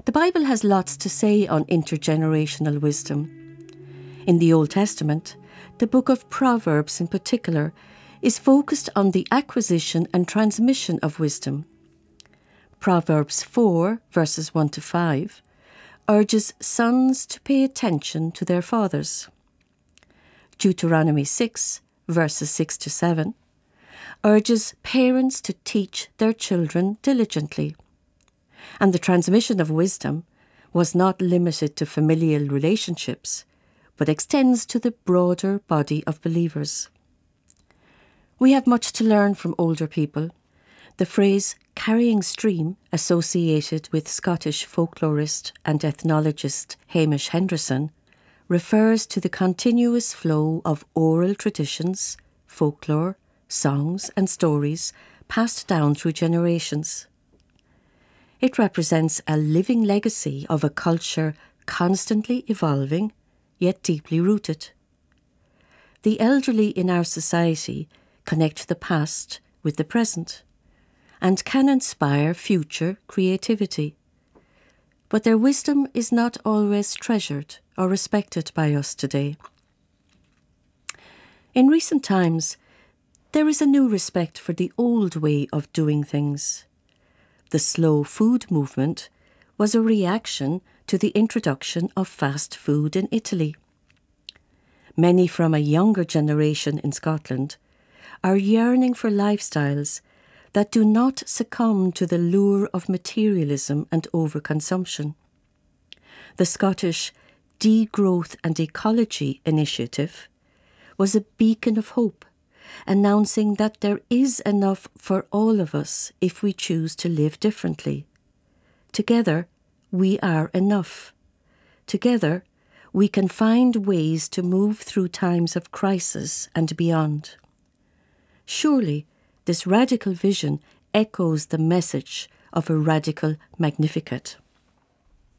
The Bible has lots to say on intergenerational wisdom. In the Old Testament, the book of Proverbs in particular is focused on the acquisition and transmission of wisdom. Proverbs 4, verses 1 to 5, urges sons to pay attention to their fathers. Deuteronomy 6, verses 6 to 7, urges parents to teach their children diligently. And the transmission of wisdom was not limited to familial relationships, but extends to the broader body of believers. We have much to learn from older people. The phrase carrying stream, associated with Scottish folklorist and ethnologist Hamish Henderson, refers to the continuous flow of oral traditions, folklore, songs and stories passed down through generations. It represents a living legacy of a culture constantly evolving, yet deeply rooted. The elderly in our society connect the past with the present and can inspire future creativity. But their wisdom is not always treasured or respected by us today. In recent times, there is a new respect for the old way of doing things. The slow food movement was a reaction to the introduction of fast food in Italy. Many from a younger generation in Scotland are yearning for lifestyles that do not succumb to the lure of materialism and overconsumption. The Scottish Degrowth and Ecology Initiative was a beacon of hope, announcing that there is enough for all of us if we choose to live differently. Together, we are enough. Together, we can find ways to move through times of crisis and beyond. Surely, this radical vision echoes the message of a radical Magnificat.